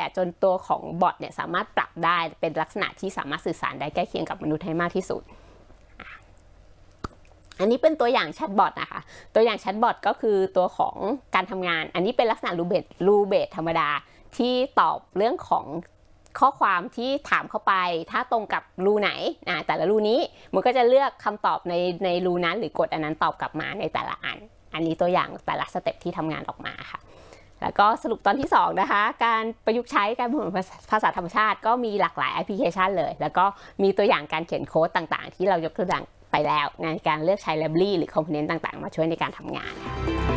จนตัวของบอทเนี่ยสามารถปรับได้เป็นลักษณะที่สามารถสื่อสารได้ใกล้เคียงกับมนุษย์ให้มากที่สุดอันนี้เป็นตัวอย่างแชทบอทนะคะตัวอย่างแชทบอทก็คือตัวของการทำงานอันนี้เป็นลักษณะรูเบสธรรมดาที่ตอบเรื่องของข้อความที่ถามเข้าไปถ้าตรงกับรูไหนแต่ละรูนี้มันก็จะเลือกคำตอบในรูนั้นหรือกดอันนั้นตอบกลับมาในแต่ละอันนี้ตัวอย่างแต่ละสเต็ปที่ทำงานออกมาค่ะแล้วก็สรุปตอนที่2นะคะการประยุกต์ใช้การพูดภาษาธรรมชาติก็มีหลากหลายแอปพลิเคชันเลยแล้วก็มีตัวอย่างการเขียนโค้ดต่างๆที่เรายกตัวอย่างไปแล้วในการเลือกใช้ library หรือ component ต่างๆมาช่วยในการทำงาน